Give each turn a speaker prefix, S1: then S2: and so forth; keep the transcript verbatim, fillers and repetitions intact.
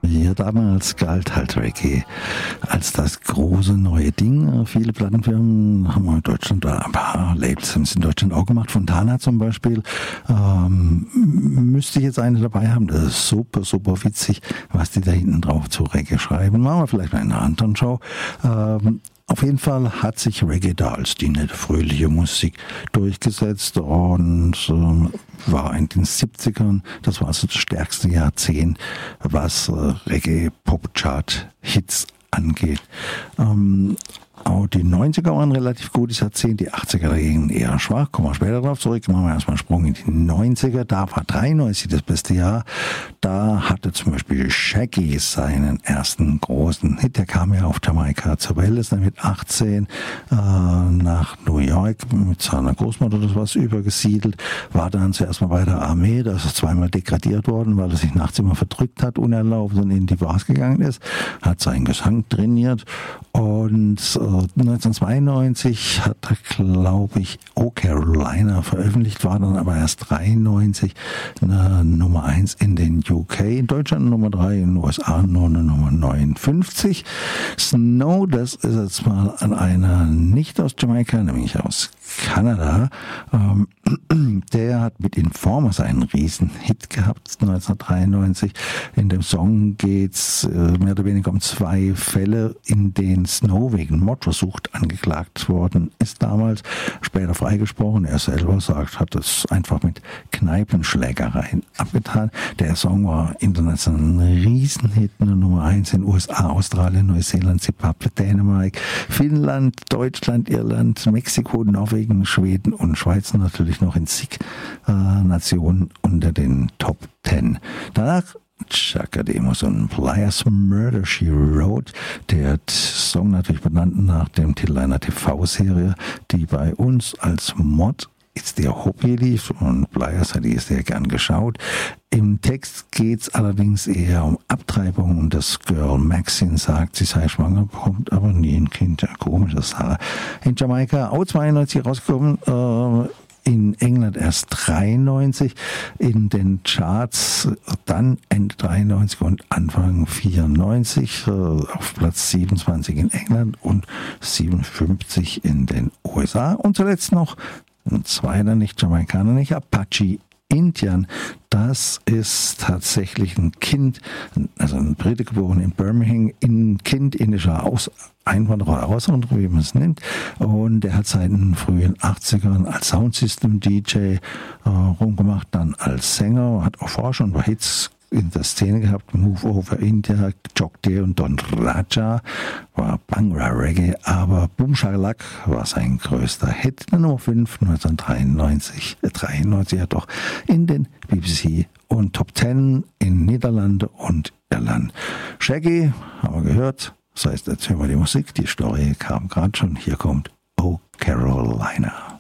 S1: Ja, damals galt halt Reggae als das große neue Ding. Viele Plattenfirmen haben in Deutschland, da ein paar Labels haben es in Deutschland auch gemacht. Fontana zum Beispiel. Ähm, müsste ich jetzt eine dabei haben. Das ist super, super witzig, was die da hinten drauf zu Reggae schreiben. Machen wir vielleicht mal in einer anderen Show. Ähm, Auf jeden Fall hat sich Reggae da als die nette, fröhliche Musik durchgesetzt und äh, war in den siebzigern, das war also das stärkste Jahrzehnt, was äh, Reggae-Pop-Chart-Hits angeht. Ähm, auch die neunziger waren ein relativ gutes Jahrzehnt, die achtziger dagegen eher schwach. Kommen wir später darauf zurück. Machen wir erstmal einen Sprung in die neunziger. Da war dreiundneunzig das beste Jahr. Da hatte zum Beispiel Shaggy seinen ersten großen Hit. Der kam ja auf Jamaika zur Welt, ist dann mit achtzehn äh, nach New York mit seiner Großmutter oder sowas übergesiedelt. War dann zuerst mal bei der Armee. Da ist er zweimal degradiert worden, weil er sich nachts immer verdrückt hat, unerlaubt und in die Bars gegangen ist. Hat seinen Gesang trainiert und äh, neunzehnhundertzweiundneunzig hat er, glaube ich, Oh Carolina veröffentlicht, war dann aber erst dreiundneunzig eine Nummer eins in den U K, in Deutschland Nummer drei, in den U S A nur eine Nummer neunundfünfzig. Snow, das ist jetzt mal an einer nicht aus Jamaika, nämlich aus Kanada. Ähm, der hat mit Informer einen riesen Hit gehabt, neunzehnhundertdreiundneunzig. In dem Song geht's äh, mehr oder weniger um zwei Fälle, in denen Snow wegen Mordversuch angeklagt worden ist damals, später freigesprochen. Er selber sagt, hat es einfach mit Kneipenschlägereien abgetan. Der Song war international ein Riesenhit, eine Nummer eins in den U S A, Australien, Neuseeland, Zimbabwe, Dänemark, Finnland, Deutschland, Irland, Mexiko, Norwegen, Schweden und Schweiz, natürlich noch in zig äh, Nationen unter den Top Ten. Danach Chaka Demus und Pliers Murder, She Wrote. Der Song natürlich benannt nach dem Titel einer T V-Serie, die bei uns als Mod It's der Hobby lief und Pliers hat die sehr gern geschaut. Im Text geht es allerdings eher um Abtreibung und das Girl Maxine sagt, sie sei schwanger, bekommt aber nie ein Kind. Ja, komische Sache. In Jamaika auch zweiundneunzig rausgekommen, äh, in England erst dreiundneunzig, in den Charts dann Ende dreiundneunzig und Anfang vierundneunzig, äh, auf Platz siebenundzwanzig in England und siebenundfünfzig in den U S A und zuletzt noch ein zweiter, nicht Jamaikaner, nicht Apache Indian. Das ist tatsächlich ein Kind, also ein Brite geboren in Birmingham, ein Kind indischer Aus Einwanderer, Auswanderer, wie man es nennt. Und er hat seit den frühen achtzigern als Soundsystem-D J äh, rumgemacht, dann als Sänger, hat auch vorher schon bei Hits in der Szene gehabt, Move Over India, Jock Day und Don Raja, war Bhangra Reggae, aber Boom Shakalak war sein größter Hit, Nummer fünf, neunzehnhundertdreiundneunzig, äh, dreiundneunzig ja doch, in den B B C und Top Ten in Niederlande und Irland. Shaggy, haben wir gehört, das heißt, erzählen wir die Musik, die Story kam gerade schon, hier kommt Oh Carolina.